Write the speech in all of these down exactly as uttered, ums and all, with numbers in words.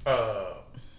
uh,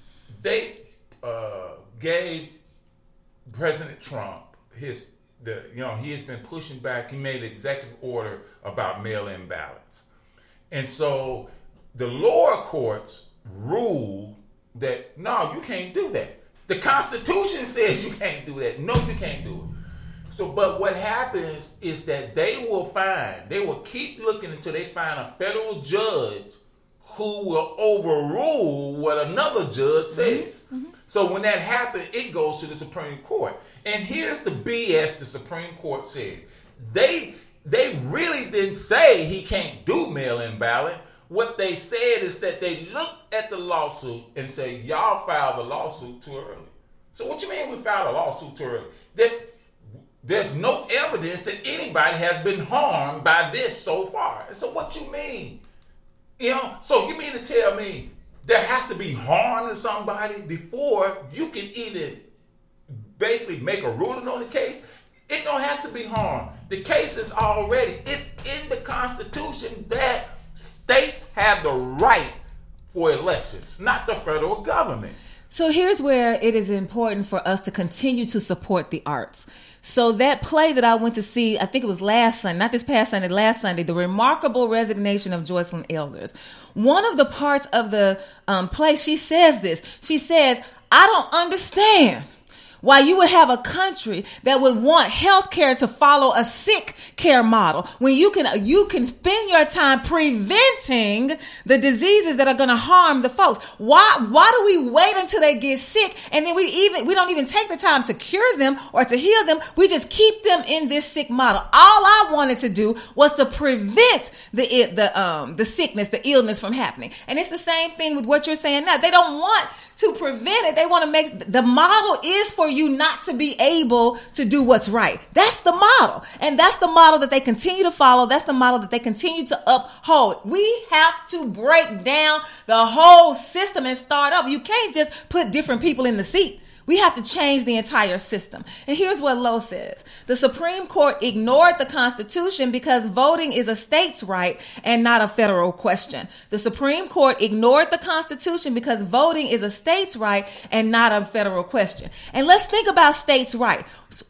they uh, gave President Trump his the you know he has been pushing back. He made an executive order about mail-in ballots, and so the lower courts ruled that no, you can't do that. The Constitution says you can't do that. No, you can't do it. So, but what happens is that they will find, they will keep looking until they find a federal judge who will overrule what another judge says. Mm-hmm. Mm-hmm. So when that happens, it goes to the Supreme Court. And here's the B S the Supreme Court said. They they really didn't say he can't do mail-in ballot. What they said is that they looked at the lawsuit and say, y'all filed the lawsuit too early. So what you mean we filed a lawsuit too early? That there's no evidence that anybody has been harmed by this so far. So what you mean? You know, so you mean to tell me there has to be harm to somebody before you can even basically make a ruling on the case? It don't have to be harm. The case is already, it's in the Constitution that states have the right for elections, not the federal government. So here's where it is important for us to continue to support the arts. So that play that I went to see, I think it was last Sunday, not this past Sunday, last Sunday, The Remarkable Resignation of Joycelyn Elders. One of the parts of the um, play, she says this. She says, I don't understand why you would have a country that would want healthcare to follow a sick care model when you can you can spend your time preventing the diseases that are going to harm the folks. Why why do we wait until they get sick and then we even we don't even take the time to cure them or to heal them? We just keep them in this sick model. All I wanted to do was to prevent the the um the sickness, the illness from happening. And it's the same thing with what you're saying now. They don't want to prevent it. They want to make the model is for you not to be able to do what's right. That's the model. And that's the model that they continue to follow. That's the model that they continue to uphold. We have to break down the whole system and start up. You can't just put different people in the seat. We have to change the entire system. And here's what Lowe says. The Supreme Court ignored the Constitution because voting is a state's right and not a federal question. The Supreme Court ignored the Constitution because voting is a state's right and not a federal question. And let's think about states' right.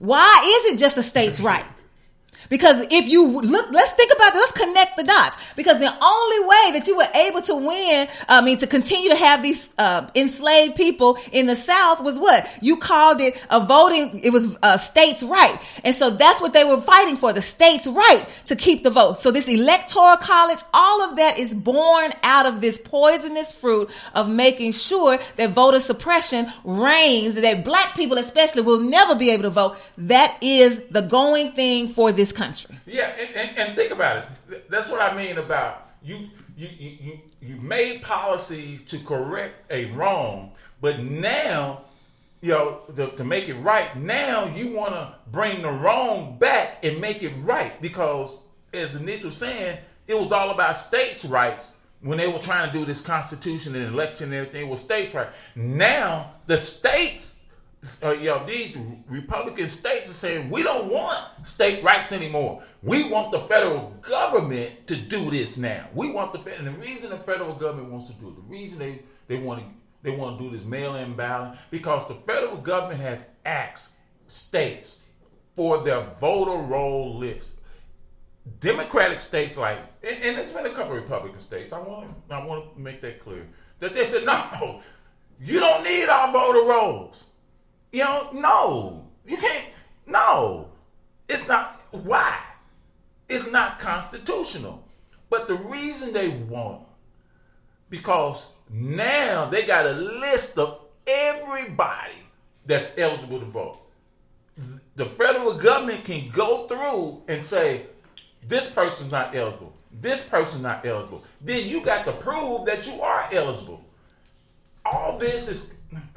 Why is it just a state's right? Because if you look, let's think about this, let's connect the dots. Because the only way that you were able to win, I mean, to continue to have these uh, enslaved people in the South was what? You called it a voting, it was a state's right. And so that's what they were fighting for, the state's right to keep the vote. So this electoral college, all of that is born out of this poisonous fruit of making sure that voter suppression reigns, that black people especially will never be able to vote. That is the going thing for this country. Yeah, and, and, and think about it. That's what I mean about you, you, you, you made policies to correct a wrong, but now, you know, to, to make it right, now you want to bring the wrong back and make it right because, as Denise was saying, it was all about states' rights when they were trying to do this constitution and election and everything. It was states' rights. Now, the states Uh, you know, these Republican states are saying we don't want state rights anymore. We want the federal government to do this now. We want the and the reason the federal government wants to do it, the reason they they want to they want to do this mail-in ballot, because the federal government has asked states for their voter roll list. Democratic states like, and, and there's been a couple of Republican states. I want I want to make that clear that they said no, you don't need our voter rolls. You know, no, you can't, no, it's not, why? It's not constitutional. But the reason they want, because now they got a list of everybody that's eligible to vote. The federal government can go through and say, this person's not eligible, this person's not eligible. Then you got to prove that you are eligible. All this is...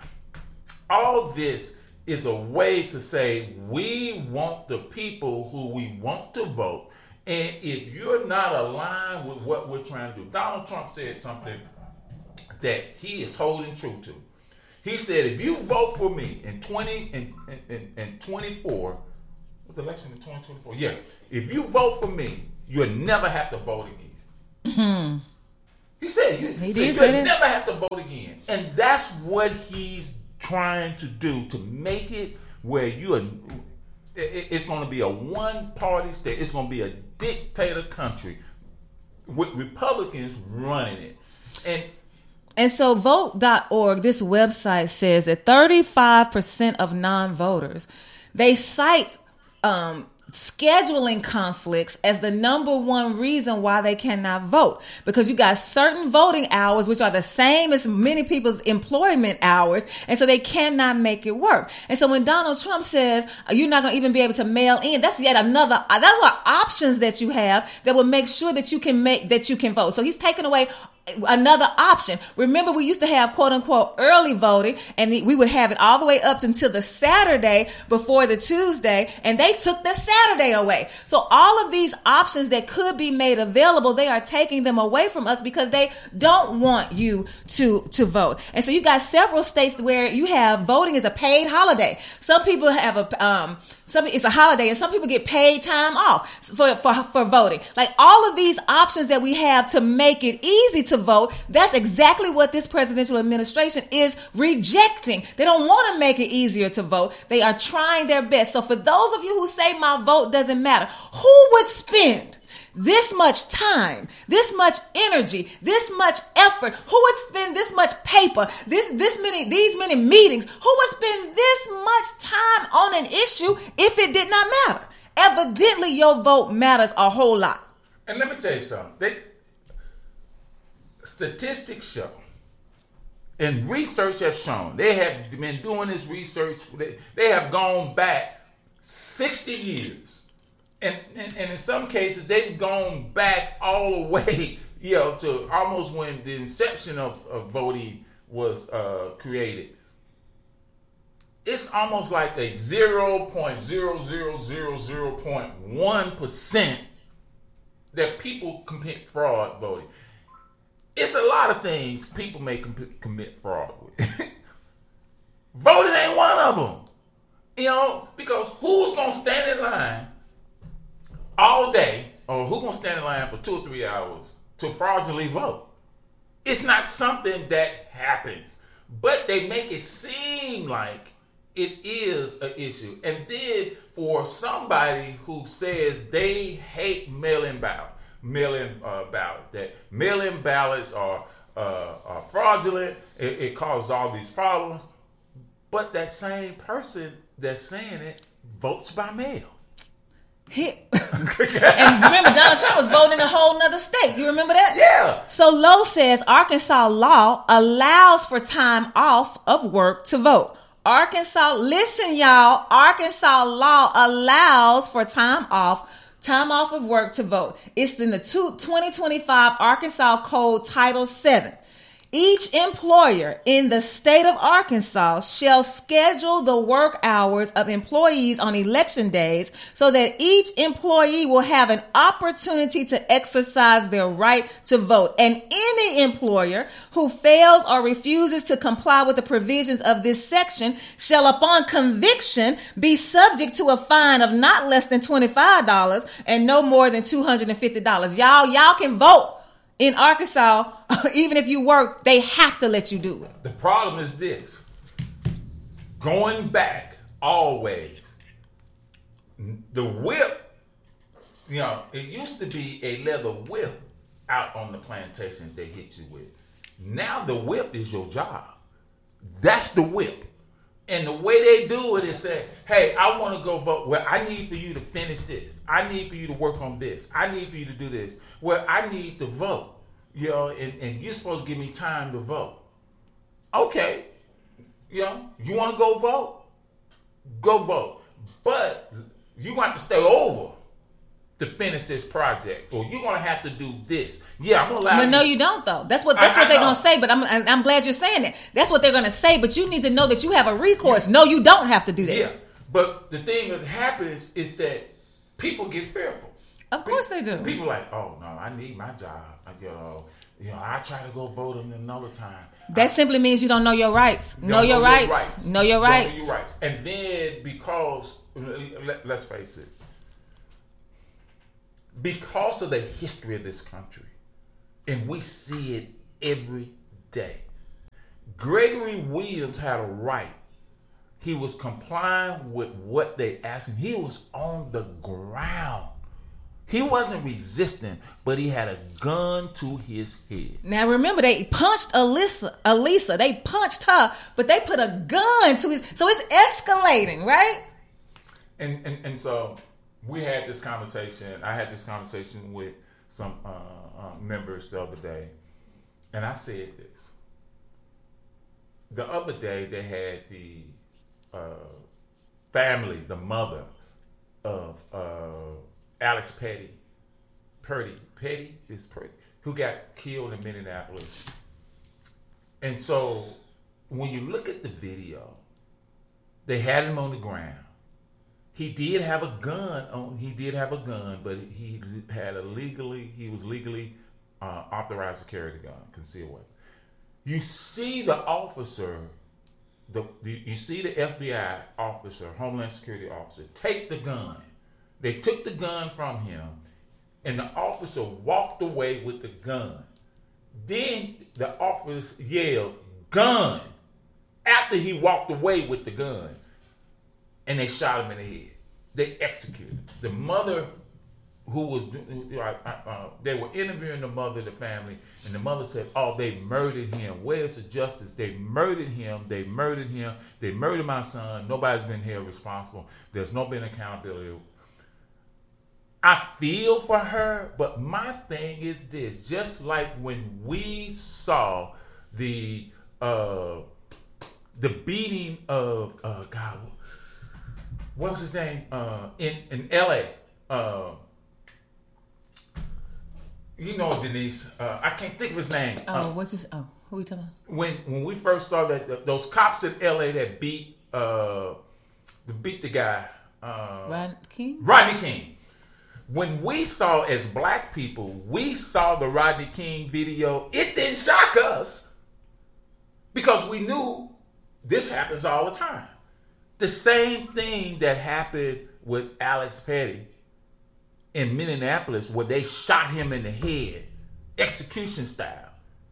All this is a way to say we want the people who we want to vote. And if you're not aligned with what we're trying to do, Donald Trump said something that he is holding true to. He said, if you vote for me in twenty and in, in, in twenty-four, what's the election in twenty twenty-four? Yeah. If you vote for me, you'll never have to vote again. Mm-hmm. He said you, he so did you say that. never have to vote again. And that's what he's trying to do, to make it where you are, it's going to be a one-party state. It's going to be a dictator country with Republicans running it. And And so vote dot org, this website says that thirty-five percent of non-voters, they cite um, scheduling conflicts as the number one reason why they cannot vote. Because you got certain voting hours, which are the same as many people's employment hours. And so they cannot make it work. And so when Donald Trump says you're not going to even be able to mail in, that's yet another, those are options that you have that will make sure that you can make, that you can vote. So he's taken away another option. Remember, we used to have quote unquote early voting, and we would have it all the way up until the Saturday before the Tuesday, and they took the Saturday away. So all of these options that could be made available, they are taking them away from us because they don't want you to to vote. And so you've got several states where you have voting is a paid holiday. Some people have a um some it's a holiday, and some people get paid time off for for for voting. Like all of these options that we have to make it easy to vote, that's exactly what this presidential administration is rejecting. They don't want to make it easier to vote. They are trying their best. So for those of you who say my vote doesn't matter, who would spend this much time, this much energy, this much effort? Who would spend this much paper, this this many these many meetings? Who would spend this much time on an issue if it did not matter? Evidently, your vote matters a whole lot. And let me tell you something. They, statistics show, and research has shown, they have been doing this research, they, they have gone back sixty years. And, and, and in some cases, they've gone back all the way, you know, to almost when the inception of, of voting was uh, created. It's almost like a zero point zero zero zero zero point one percent that people commit fraud voting. It's a lot of things people may com- commit fraud with. Voting ain't one of them. You know, because who's going to stand in line all day, or who's going to stand in line for two or three hours to fraudulently vote? It's not something that happens. But they make it seem like it is an issue. And then for somebody who says they hate mail-in ballot, mail-in uh, ballots, that mail-in ballots are, uh, are fraudulent, it, it causes all these problems, but that same person that's saying it votes by mail. He, and remember, Donald Trump was voting in a whole nother state. You remember that? Yeah. So Lowe says Arkansas law allows for time off of work to vote. Arkansas, listen, y'all. Arkansas law allows for time off, time off of work to vote. It's in the twenty twenty-five Arkansas Code Title seven. Each employer in the state of Arkansas shall schedule the work hours of employees on election days so that each employee will have an opportunity to exercise their right to vote. And any employer who fails or refuses to comply with the provisions of this section shall, upon conviction, be subject to a fine of not less than twenty-five dollars and no more than two hundred fifty dollars. Y'all, y'all can vote. In Arkansas, even if you work, they have to let you do it. The problem is this. Going back always, the whip, you know, it used to be a leather whip out on the plantation they hit you with. Now the whip is your job. That's the whip. And the way they do it is say, hey, I want to go vote. Well, I need for you to finish this. I need for you to work on this. I need for you to do this. Well, I need to vote. You know, and, and you're supposed to give me time to vote. Okay. You know, you want to go vote? Go vote. But you're going to have to stay over to finish this project. Or you're going to have to do this. Yeah, I'm going to allow But you. no, you don't, though. That's what that's I, what I they're know. going to say. But I'm I'm glad you're saying that. That's what they're going to say. But you need to know that you have a recourse. No, you don't have to do that. Yeah. But the thing that happens is that people get fearful. Of course they do. People like, oh, no, I need my job. I, you know, you know, I try to go vote another time. That I, simply means you don't know your rights. Don't Know your know rights. your rights. Know your Don't rights. know your rights. And then because, let, let's face it, because of the history of this country, And we see it every day. Gregory Williams had a right. He was complying with what they asked him. He was on the ground. He wasn't resisting, but he had a gun to his head. Now remember, they punched Alyssa. Alyssa, they punched her, but they put a gun to his. So it's escalating, right? And and, and so we had this conversation. I had this conversation with some uh, uh, members the other day, and I said this. The other day they had the uh, family, the mother of uh, Alex Petty, Purdy, Petty is Purdy, who got killed in Minneapolis. And so when you look at the video, they had him on the ground. He did have a gun on. He did have a gun, but he had a legally. He was legally uh, authorized to carry the gun, concealed weapon. You see the officer, the, the you see the F B I officer, Homeland Security officer, take the gun. They took the gun from him, and the officer walked away with the gun. Then the officer yelled, "Gun!" after he walked away with the gun. And they shot him in the head. They executed him. The mother who was, uh, uh, they were interviewing the mother, the family, and the mother said, oh, they murdered him. Where's the justice? They murdered him. They murdered him. They murdered my son. Nobody's been held responsible. There's no been accountability. I feel for her, but my thing is this. Just like when we saw the uh, the beating of, uh, God, what was his name? Uh, in, in L A. Uh, you know, Denise. Uh, I can't think of his name. Oh, uh, what's his? Oh, who are we talking about? When when we first saw that, th- those cops in L A that beat uh, beat the guy. Uh, Rodney King? Rodney King. When we saw, as black people, we saw the Rodney King video, it didn't shock us because we knew this happens all the time. The same thing that happened with Alex Petty in Minneapolis, where they shot him in the head, execution style.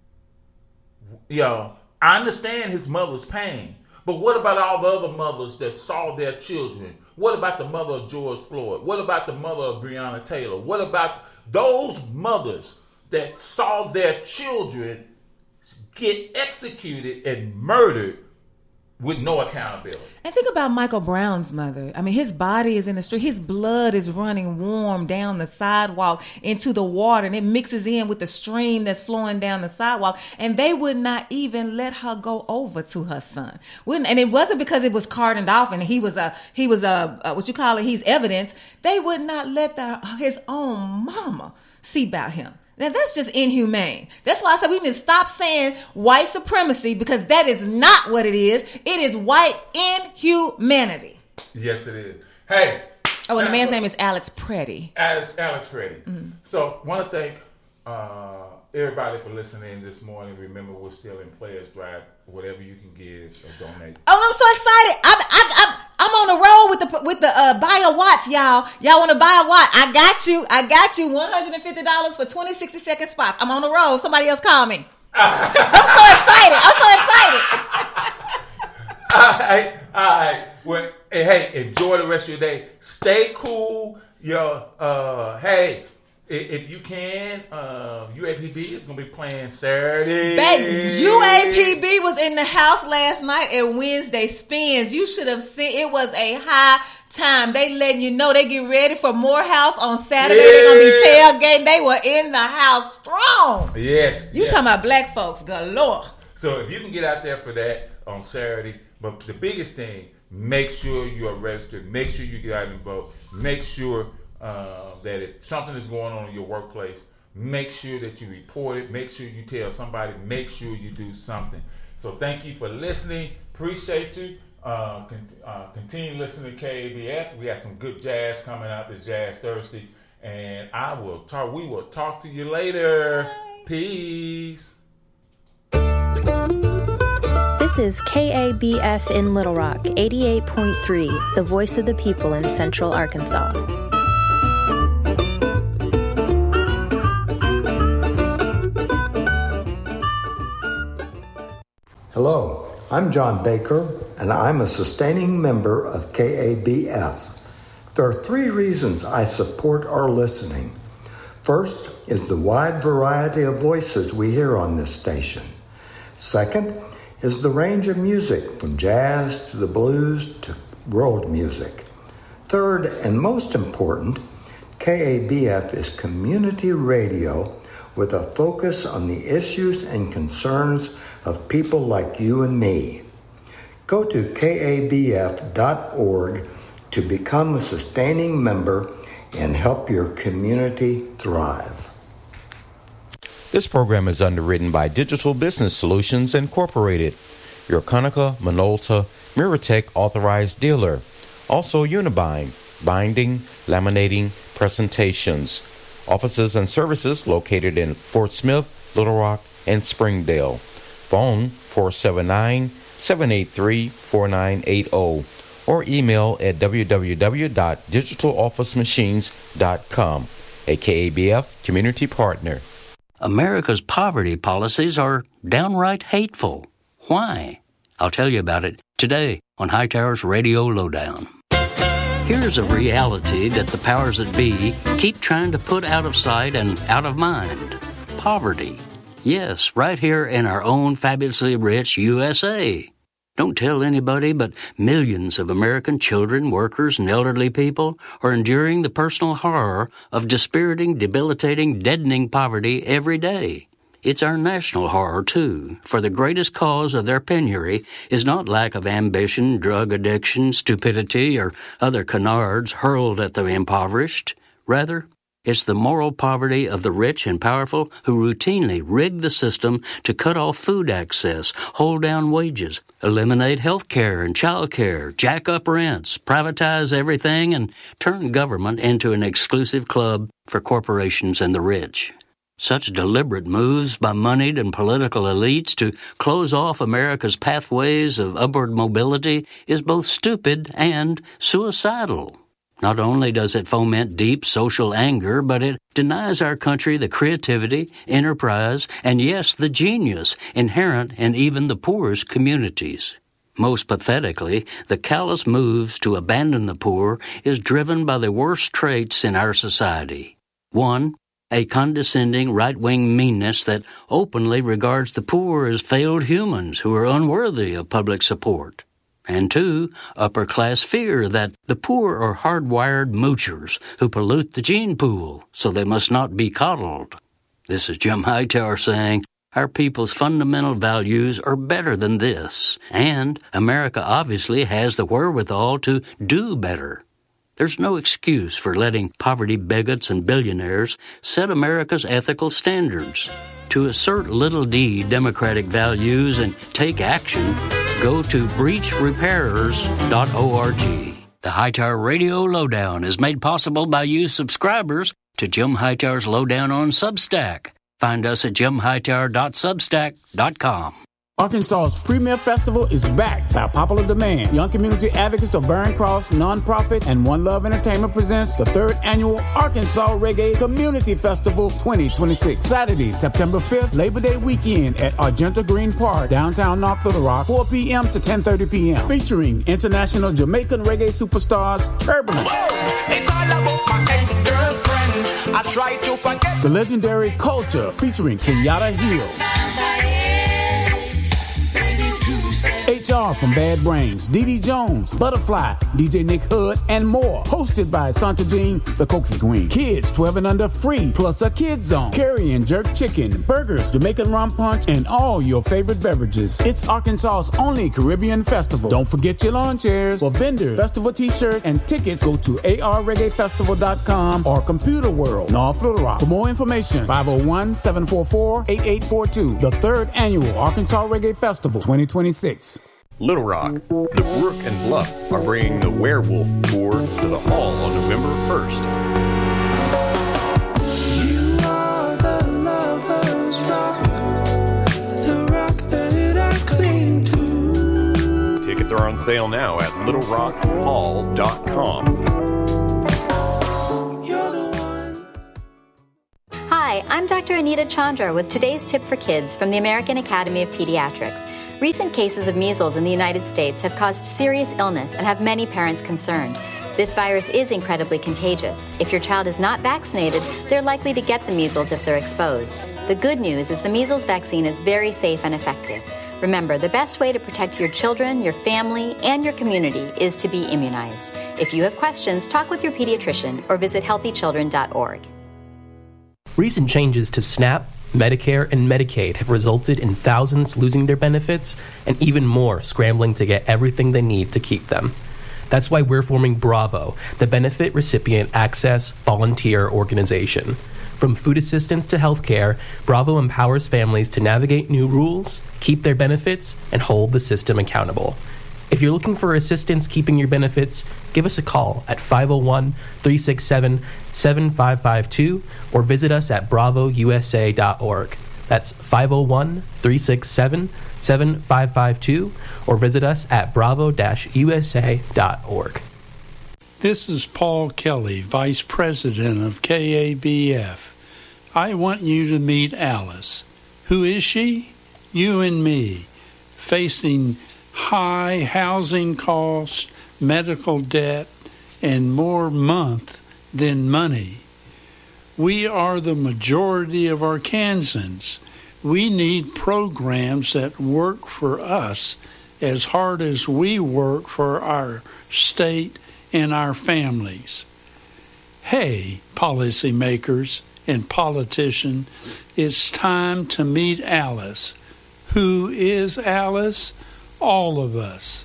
Yo, I understand his mother's pain, but what about all the other mothers that saw their children? What about the mother of George Floyd? What about the mother of Breonna Taylor? What about those mothers that saw their children get executed and murdered with no accountability? And think about Michael Brown's mother. I mean, his body is in the street. His blood is running warm down the sidewalk into the water, and it mixes in with the stream that's flowing down the sidewalk. And they would not even let her go over to her son. Wouldn't, and it wasn't because it was cordoned off and he was a he was a, a what you call it. He's evidence. They would not let the, his own mama see about him. Now, that's just inhumane. That's why I said we need to stop saying white supremacy, because that is not what it is. It is white inhumanity. Yes, it is. Hey. Oh, and the man's name is Alex Petty. Alex, Alex Petty. Mm-hmm. So, want to thank uh, everybody for listening this morning. Remember, we're still in Players Drive. Whatever you can give or donate. Oh, I'm so excited. I'm, I, I'm, I'm on the road with the with the uh, buy a watch, y'all. Y'all want to buy a watch? I got you. I got you. one hundred fifty dollars for twenty, sixty second spots. I'm on the road. Somebody else call me. I'm so excited. I'm so excited. all right. All right. Well, hey, enjoy the rest of your day. Stay cool. Yo, uh, hey, if you can, uh, U A P B is going to be playing Saturday. Baby, U A P B was in the house last night at Wednesday Spins. You should have seen, it was a high time. They letting you know they get ready for Morehouse on Saturday. Yeah. They're going to be tailgating. They were in the house strong. Yes. You yes. talking about black folks galore. So if you can get out there for that on Saturday, but the biggest thing, make sure you are registered. Make sure you get out and vote. Make sure Uh, that if something is going on in your workplace, make sure that you report it. Make sure you tell somebody. Make sure you do something. So thank you for listening. Appreciate you. Uh, con- uh, continue listening to K A B F. We got some good jazz coming out this Jazz Thursday, and I will talk. We will talk to you later. Bye. Peace. This is K A B F in Little Rock, eighty-eight point three, the voice of the people in Central Arkansas. Hello, I'm John Baker, and I'm a sustaining member of K A B F. There are three reasons I support our listening. First is the wide variety of voices we hear on this station. Second is the range of music from jazz to the blues to world music. Third, and most important, K A B F is community radio with a focus on the issues and concerns of people like you and me. Go to K A B F dot org to become a sustaining member and help your community thrive. This program is underwritten by Digital Business Solutions Incorporated, your Conica Minolta Miratech authorized dealer. Also Unibind, binding, laminating, presentations. Offices and services located in Fort Smith, Little Rock, and Springdale. Phone four seven nine, seven eight three, four nine eight zero or email at w w w dot digital office machines dot com. A K A B F community partner. America's poverty policies are downright hateful. Why? I'll tell you about it today on Hightower's Radio Lowdown. Here's a reality that the powers that be keep trying to put out of sight and out of mind. Poverty. Yes, right here in our own fabulously rich U S A. Don't tell anybody, but millions of American children, workers, and elderly people are enduring the personal horror of dispiriting, debilitating, deadening poverty every day. It's our national horror, too, for the greatest cause of their penury is not lack of ambition, drug addiction, stupidity, or other canards hurled at the impoverished. Rather, it's the moral poverty of the rich and powerful who routinely rig the system to cut off food access, hold down wages, eliminate health care and child care, jack up rents, privatize everything, and turn government into an exclusive club for corporations and the rich. Such deliberate moves by moneyed and political elites to close off America's pathways of upward mobility is both stupid and suicidal. Not only does it foment deep social anger, but it denies our country the creativity, enterprise, and yes, the genius inherent in even the poorest communities. Most pathetically, the callous moves to abandon the poor is driven by the worst traits in our society. One, a condescending right-wing meanness that openly regards the poor as failed humans who are unworthy of public support. And two, upper-class fear that the poor are hardwired moochers who pollute the gene pool, so they must not be coddled. This is Jim Hightower saying, our people's fundamental values are better than this, and America obviously has the wherewithal to do better. There's no excuse for letting poverty bigots and billionaires set America's ethical standards. To assert little d democratic values and take action, go to breach repairers dot org. The Hightower Radio Lowdown is made possible by you subscribers to Jim Hightower's Lowdown on Substack. Find us at jim hightower dot substack dot com. Arkansas's premier festival is back by popular demand. Young community advocates of Barron Cross Nonprofit and One Love Entertainment presents the third annual Arkansas Reggae Community Festival twenty twenty-six. Saturday, September fifth, Labor Day weekend at Argenta Green Park, downtown North Little Rock, four p.m. to ten thirty p.m. Featuring international Jamaican reggae superstars Turbulence. It's all about my ex-girlfriend. I try to forget. The legendary Culture featuring Kenyatta Hill. H R from Bad Brains, Dee Dee Jones, Butterfly, D J Nick Hood, and more. Hosted by Santa Jean, the Cokie Queen. Kids twelve and under free, plus a kids zone. Curry and jerk chicken, burgers, Jamaican rum punch, and all your favorite beverages. It's Arkansas's only Caribbean festival. Don't forget your lawn chairs. For vendors, festival t-shirts, and tickets, go to a r reggae festival dot com or Computer World, North Little Rock. For more information, five oh one, seven four four, eight eight four two. The third annual Arkansas Reggae Festival twenty twenty-six. Little Rock, the Brook and Bluff are bringing the Werewolf Tour to the Hall on November first. You are the lover's rock, the rock that I cling to. Tickets are on sale now at little rock hall dot com. Hi, I'm Doctor Anita Chandra with today's tip for kids from the American Academy of Pediatrics. Recent cases of measles in the United States have caused serious illness and have many parents concerned. This virus is incredibly contagious. If your child is not vaccinated, they're likely to get the measles if they're exposed. The good news is the measles vaccine is very safe and effective. Remember, the best way to protect your children, your family, and your community is to be immunized. If you have questions, talk with your pediatrician or visit healthy children dot org. Recent changes to SNAP, Medicare, and Medicaid have resulted in thousands losing their benefits and even more scrambling to get everything they need to keep them. That's why we're forming Bravo, the Benefit Recipient Access Volunteer Organization. From food assistance to healthcare, Bravo empowers families to navigate new rules, keep their benefits, and hold the system accountable. If you're looking for assistance keeping your benefits, give us a call at five oh one, three six seven, seven five five two or visit us at bravo u s a dot org. That's five oh one, three six seven, seven five five two or visit us at bravo dash u s a dot org. This is Paul Kelly, Vice President of K A B F. I want you to meet Alice. Who is she? You and me, facing high housing costs, medical debt, and more month than money. We are the majority of Arkansans. We need programs that work for us as hard as we work for our state and our families. Hey, policymakers and politicians, it's time to meet Alice. Who is Alice? All of us.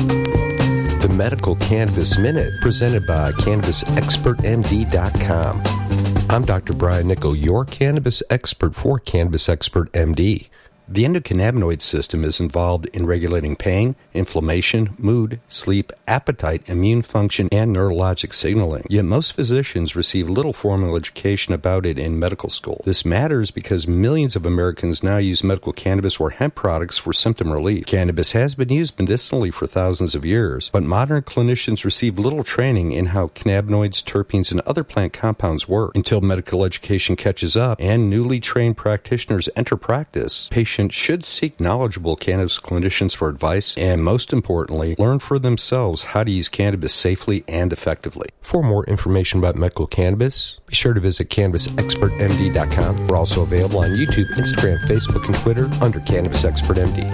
The Medical Cannabis Minute, presented by Cannabis Expert M D dot com. I'm Doctor Brian Nickel, your cannabis expert for Cannabis Expert M D. The endocannabinoid system is involved in regulating pain, inflammation, mood, sleep, appetite, immune function, and neurologic signaling. Yet most physicians receive little formal education about it in medical school. This matters because millions of Americans now use medical cannabis or hemp products for symptom relief. Cannabis has been used medicinally for thousands of years, but modern clinicians receive little training in how cannabinoids, terpenes, and other plant compounds work. Until medical education catches up and newly trained practitioners enter practice, patients should seek knowledgeable cannabis clinicians for advice and, most importantly, learn for themselves how to use cannabis safely and effectively. For more information about medical cannabis, be sure to visit Cannabis Expert M D dot com. We're also available on YouTube, Instagram, Facebook, and Twitter under Cannabis Expert M D.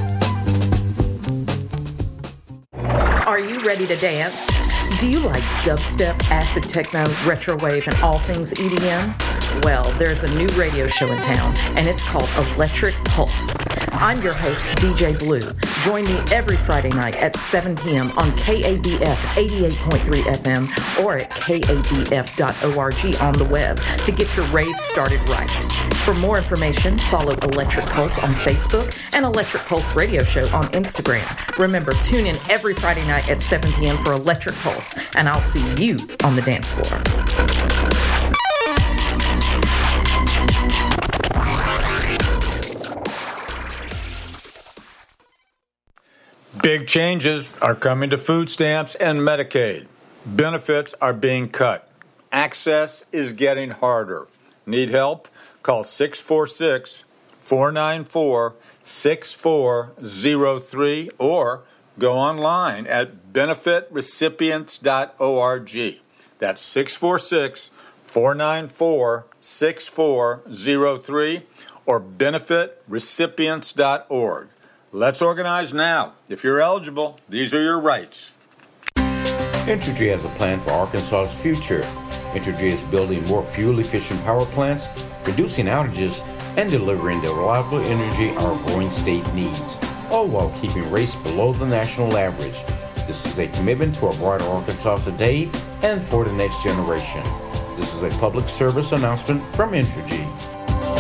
Are you ready to dance? Do you like dubstep, acid techno, retro wave, and all things E D M? Well, there's a new radio show in town, and it's called Electric Pulse. I'm your host, D J Blue. Join me every Friday night at seven p.m. on K A B F eighty-eight point three F M or at K A B F dot org on the web to get your rave started right. For more information, follow Electric Pulse on Facebook and Electric Pulse Radio Show on Instagram. Remember, tune in every Friday night at seven p.m. for Electric Pulse, and I'll see you on the dance floor. Big changes are coming to food stamps and Medicaid. Benefits are being cut. Access is getting harder. Need help? Call six four six, four nine four, six four zero three or go online at benefit recipients dot org. That's six four six, four nine four, six four zero three or benefit recipients dot org. Let's organize now. If you're eligible, these are your rights. Entergy has a plan for Arkansas's future. Entergy is building more fuel-efficient power plants, reducing outages, and delivering the reliable energy our growing state needs, all while keeping rates below the national average. This is a commitment to a brighter Arkansas today and for the next generation. This is a public service announcement from Entergy.